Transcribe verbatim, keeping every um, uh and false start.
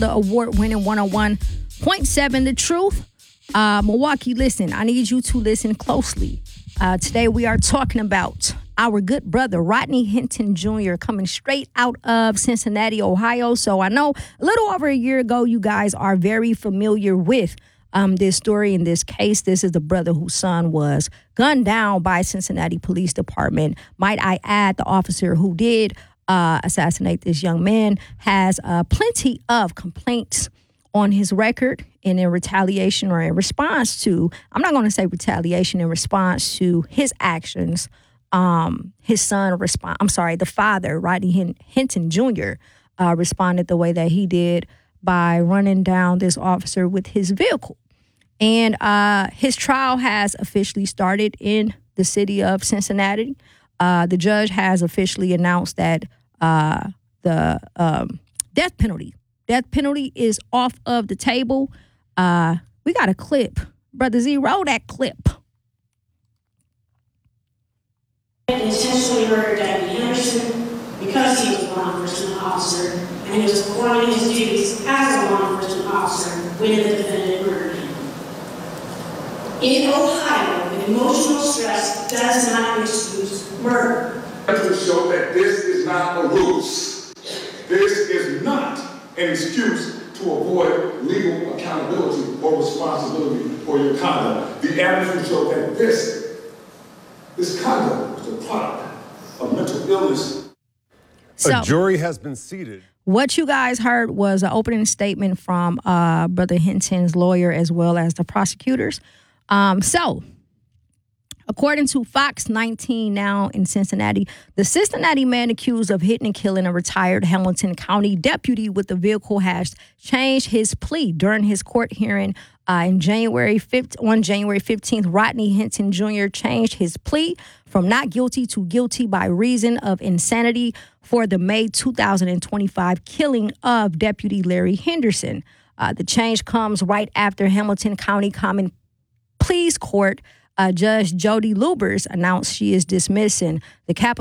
the award-winning one oh one point seven The Truth. Uh, Milwaukee, listen, I need you to listen closely. Uh, today we are talking about our good brother, Rodney Hinton Junior, coming straight out of Cincinnati, Ohio. So I know a little over a year ago, you guys are very familiar with um, this story in this case. This is the brother whose son was gunned down by Cincinnati Police Department. Might I add, the officer who did uh, assassinate this young man has uh, plenty of complaints on his record, and in retaliation or in response to, I'm not going to say retaliation, in response to his actions, um, his son respond. I'm sorry, the father, Rodney Hinton Junior, uh, responded the way that he did by running down this officer with his vehicle. And uh, his trial has officially started in the city of Cincinnati. Uh, the judge has officially announced that uh, the um, death penalty Death penalty is off of the table. Uh, we got a clip. Brother Z, roll that clip. Intentionally murdered Deputy Henderson because he was a law enforcement officer and he was performing his duties as a law enforcement officer when the defendant murdered him. In Ohio, emotional stress does not excuse murder. To show that this is not a ruse. This is not an excuse to avoid legal accountability or responsibility for your conduct. The evidence will show that this, this conduct was a product of mental illness. So, a jury has been seated. What you guys heard was an opening statement from uh, Brother Hinton's lawyer as well as the prosecutors. Um, so, according to Fox nineteen now in Cincinnati, the Cincinnati man accused of hitting and killing a retired Hamilton County deputy with the vehicle has changed his plea during his court hearing uh, in January fifth. On January fifteenth, Rodney Hinton Junior changed his plea from not guilty to guilty by reason of insanity for the May two thousand twenty-five killing of Deputy Larry Henderson. Uh, the change comes right after Hamilton County Common Pleas Court Uh, Judge Jody Lubers announced she is dismissing the capital